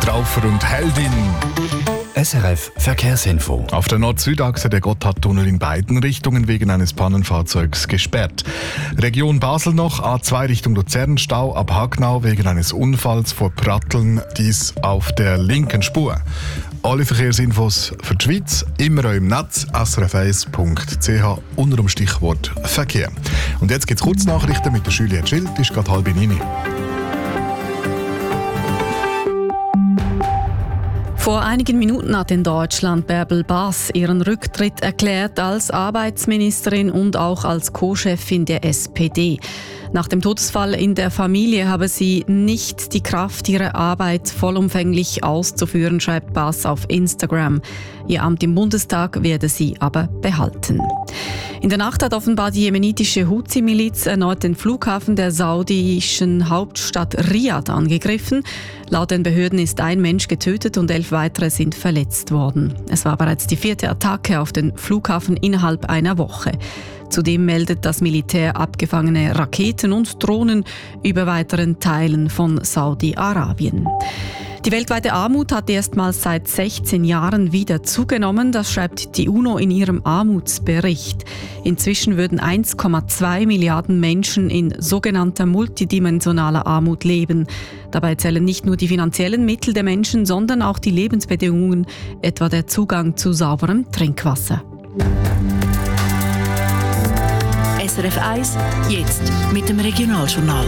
Zeitraffer und Heldin. SRF Verkehrsinfo. Auf der Nord-Süd-Achse der Gotthardtunnel in beiden Richtungen wegen eines Pannenfahrzeugs gesperrt. Region Basel noch, A2 Richtung Luzern, Stau ab Hagnau wegen eines Unfalls vor Pratteln, dies auf der linken Spur. Alle Verkehrsinfos für die Schweiz immer auch im Netz srf1.ch unter dem Stichwort Verkehr. Und jetzt gibt es Kurznachrichten mit der Juliette Schild, die ist gerade 8:30. Vor einigen Minuten hat in Deutschland Bärbel Bas ihren Rücktritt erklärt als Arbeitsministerin und auch als Co-Chefin der SPD. Nach dem Todesfall in der Familie habe sie nicht die Kraft, ihre Arbeit vollumfänglich auszuführen, schreibt Bas auf Instagram. Ihr Amt im Bundestag werde sie aber behalten. In der Nacht hat offenbar die jemenitische Houthi-Miliz erneut den Flughafen der saudischen Hauptstadt Riad angegriffen. Laut den Behörden ist ein Mensch getötet und 11 weitere sind verletzt worden. Es war bereits die 4. Attacke auf den Flughafen innerhalb einer Woche. Zudem meldet das Militär abgefangene Raketen und Drohnen über weiteren Teilen von Saudi-Arabien. Die weltweite Armut hat erstmals seit 16 Jahren wieder zugenommen, das schreibt die UNO in ihrem Armutsbericht. Inzwischen würden 1,2 Milliarden Menschen in sogenannter multidimensionaler Armut leben. Dabei zählen nicht nur die finanziellen Mittel der Menschen, sondern auch die Lebensbedingungen, etwa der Zugang zu sauberem Trinkwasser. SRF 1, jetzt mit dem Regionaljournal.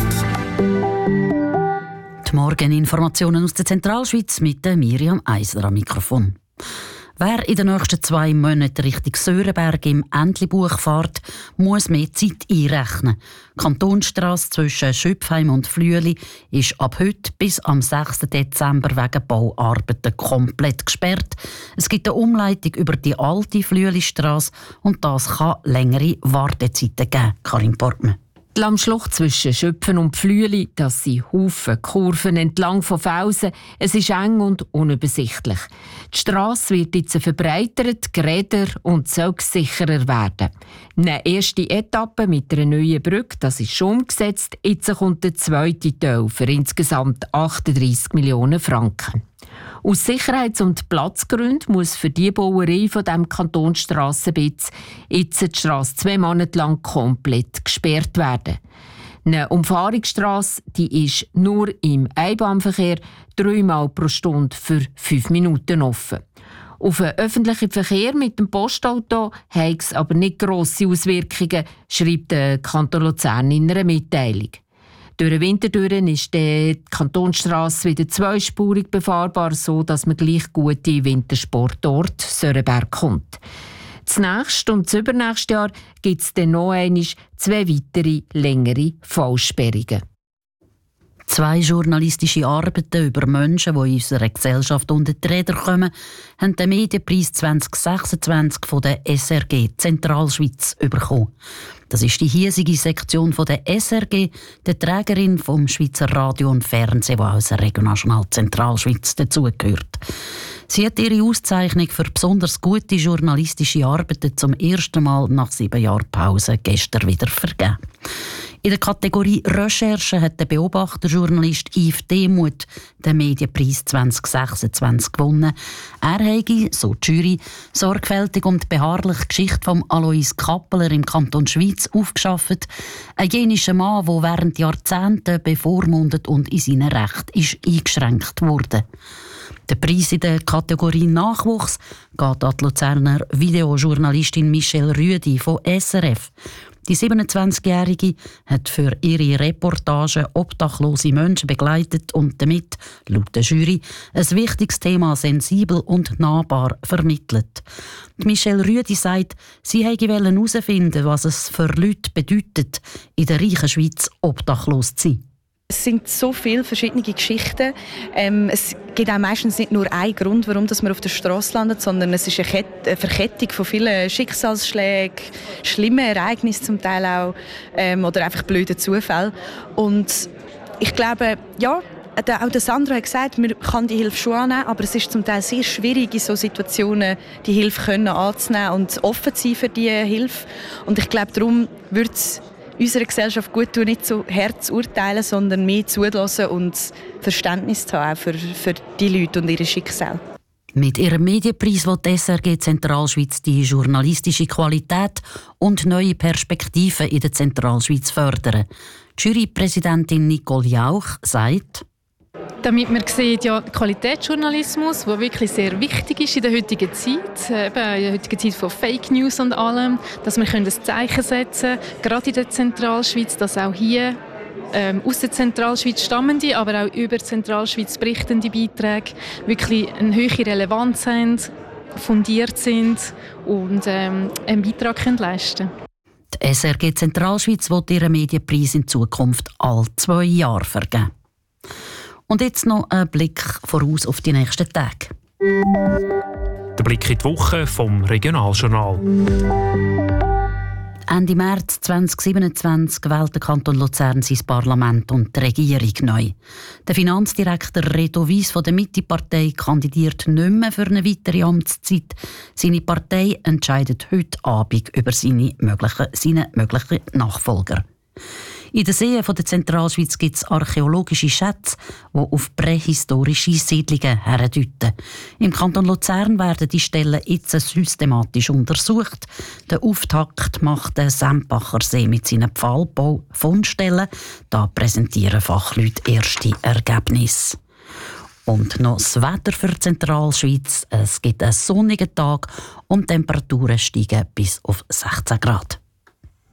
Die Morgeninformationen aus der Zentralschweiz mit der Miriam Eisler am Mikrofon. Wer in den nächsten 2 Monaten Richtung Sörenberg im Entlebuch fährt, muss mehr Zeit einrechnen. Die Kantonsstrasse zwischen Schöpfheim und Flüeli ist ab heute bis am 6. Dezember wegen Bauarbeiten komplett gesperrt. Es gibt eine Umleitung über die alte Flüelistrasse und das kann längere Wartezeiten geben. Karin Portmann. Die Lammschlucht zwischen Schöpfen und Pflüeli, das sind Haufen Kurven entlang von Felsen. Es ist eng und unübersichtlich. Die Strasse wird jetzt verbreitert, geräder und soll sicherer werden. Eine erste Etappe mit einer neuen Brücke, das ist schon umgesetzt. Jetzt kommt der zweite Teil für insgesamt 38 Millionen Franken. Aus Sicherheits- und Platzgründen muss für die Bauerei von diesem Kantonsstrassenbitz jetzt die Strasse 2 Monate lang komplett gesperrt werden. Eine Umfahrungsstrasse die ist nur im Einbahnverkehr 3 Mal pro Stunde für 5 Minuten offen. Auf den öffentlichen Verkehr mit dem Postauto hat es aber nicht grosse Auswirkungen, schreibt der Kanton Luzern in einer Mitteilung. Durch den Winter ist die Kantonsstrasse wieder zweispurig befahrbar, so dass man gleich gut in Wintersportort Sörenberg kommt. Das nächste und das übernächste Jahr gibt es dann noch einmal 2 weitere längere Vollsperrungen. 2 journalistische Arbeiten über Menschen, die in unserer Gesellschaft unter die Räder kommen, haben den Medienpreis 2026 von der SRG Zentralschweiz bekommen. Das ist die hiesige Sektion von der SRG, der Trägerin vom Schweizer Radio und Fernsehen, die aus der Regionaljournal Zentralschweiz dazugehört. Sie hat ihre Auszeichnung für besonders gute journalistische Arbeiten zum ersten Mal nach 7 Jahren Pause gestern wieder vergeben. In der Kategorie Recherche hat der Beobachterjournalist Yves Demuth den Medienpreis 2026 gewonnen. Er habe, so die Jury, sorgfältig und beharrlich die Geschichte von Alois Kappeler im Kanton Schweiz aufgeschafft. Ein jenischer Mann, der während Jahrzehnten bevormundet und in seinen Rechten ist eingeschränkt wurde. Der Preis in der Kategorie Nachwuchs geht an die Luzerner Videojournalistin Michelle Rüdi von SRF. Die 27-Jährige hat für ihre Reportage obdachlose Menschen begleitet und damit, laut der Jury, ein wichtiges Thema sensibel und nahbar vermittelt. Michelle Rüdi sagt, sie wollte herausfinden, was es für Leute bedeutet, in der reichen Schweiz obdachlos zu sein. Es sind so viele verschiedene Geschichten. Es gibt auch meistens nicht nur einen Grund, warum man auf der Straße landet, sondern es ist eine Verkettung von vielen Schicksalsschlägen, schlimmen Ereignissen zum Teil auch oder einfach blöde Zufälle. Und ich glaube, ja, auch der Sandro hat gesagt, man kann die Hilfe schon annehmen, aber es ist zum Teil sehr schwierig, in solchen Situationen die Hilfe anzunehmen und offen zu sein für diese Hilfe. Und ich glaube, darum würde es unserer Gesellschaft gut tun, nicht so hart zu urteilen, sondern mehr zulassen und Verständnis zu haben, auch für die Leute und ihre Schicksale. Mit ihrem Medienpreis will die SRG Zentralschweiz die journalistische Qualität und neue Perspektiven in der Zentralschweiz fördern. Die Jurypräsidentin Nicole Jauch sagt: Damit man sieht, ja, Qualitätsjournalismus, der wirklich sehr wichtig ist in der heutigen Zeit, eben in der heutigen Zeit von Fake News und allem, dass wir ein Zeichen setzen können, gerade in der Zentralschweiz, dass auch hier aus der Zentralschweiz stammende, aber auch über die Zentralschweiz berichtende Beiträge wirklich eine hohe Relevanz haben, fundiert sind und einen Beitrag leisten können. Die SRG Zentralschweiz will ihren Medienpreis in Zukunft alle 2 Jahre vergeben. Und jetzt noch ein Blick voraus auf die nächsten Tage. Der Blick in die Woche vom Regionaljournal. Ende März 2027 wählt der Kanton Luzern sein Parlament und die Regierung neu. Der Finanzdirektor Reto Wyss von der Mitte-Partei kandidiert nicht mehr für eine weitere Amtszeit. Seine Partei entscheidet heute Abend über seine möglichen Nachfolger. In den Seen der Zentralschweiz gibt es archäologische Schätze, die auf prähistorische Siedlungen herdeuten. Im Kanton Luzern werden die Stellen jetzt systematisch untersucht. Der Auftakt macht der Sempacher See mit seinen Pfahlbau-Fundstellen. Da präsentieren Fachleute erste Ergebnisse. Und noch das Wetter für die Zentralschweiz. Es gibt einen sonnigen Tag und die Temperaturen steigen bis auf 16 Grad.